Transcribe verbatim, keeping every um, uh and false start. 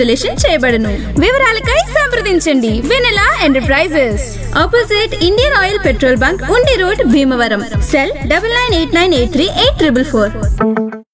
Installation చేయబడును. వివరాలకై సంప్రదించండి వెనెలా enterprises, opposite Indian oil petrol bunk, ఉండి road, Bhimavaram. Cell double nine eight nine eight three eight triple four.